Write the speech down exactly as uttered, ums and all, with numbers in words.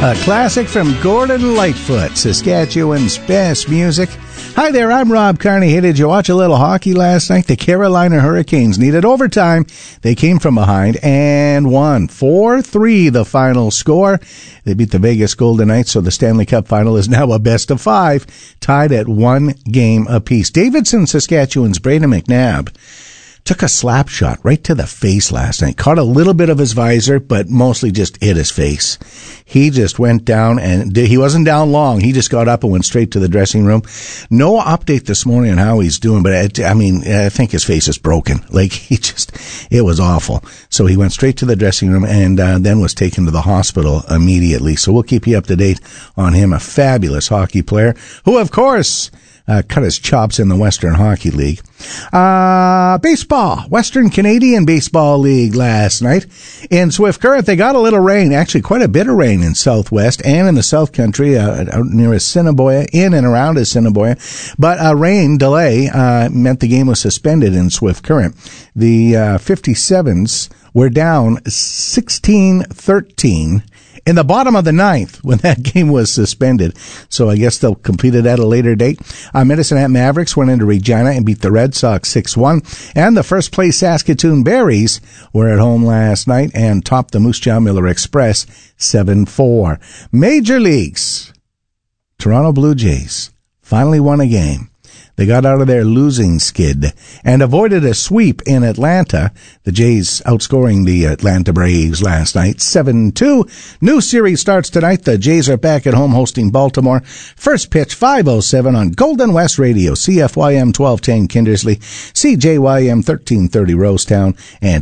A classic from Gordon Lightfoot, Saskatchewan's best music. Hi there, I'm Rob Carney. Hey, did you watch a little hockey last night? The Carolina Hurricanes needed overtime. They came from behind and won four three, the final score. They beat the Vegas Golden Knights, so the Stanley Cup final is now a best of five, tied at one game apiece. Davidson, Saskatchewan's Braden McNabb took a slap shot right to the face last night. Caught a little bit of his visor, but mostly just hit his face. He just went down, and he wasn't down long. He just got up and went straight to the dressing room. No update this morning on how he's doing, but it, I mean, I think his face is broken. Like, he just, it was awful. So he went straight to the dressing room and uh, then was taken to the hospital immediately. So we'll keep you up to date on him. A fabulous hockey player who, of course, Uh, cut his chops in the Western Hockey League. Uh, baseball, Western Canadian Baseball League last night. In Swift Current, they got a little rain, actually quite a bit of rain in Southwest and in the South Country, uh, out near Assiniboia, in and around Assiniboia. But a rain delay, uh, meant the game was suspended in Swift Current. The, uh, fifty-sevens were down sixteen thirteen. In the bottom of the ninth, when that game was suspended. So I guess they'll complete it at a later date. Uh, Medicine Hat Mavericks went into Regina and beat the Red Sox six one. And the first place Saskatoon Berries were at home last night and topped the Moose Jaw Miller Express seven four. Major Leagues. Toronto Blue Jays finally won a game. They got out of their losing skid and avoided a sweep in Atlanta. The Jays outscoring the Atlanta Braves last night, seven two. New series starts tonight. The Jays are back at home hosting Baltimore. First pitch, five oh seven on Golden West Radio, C F Y M twelve ten Kindersley, C J Y M thirteen thirty Rosetown, and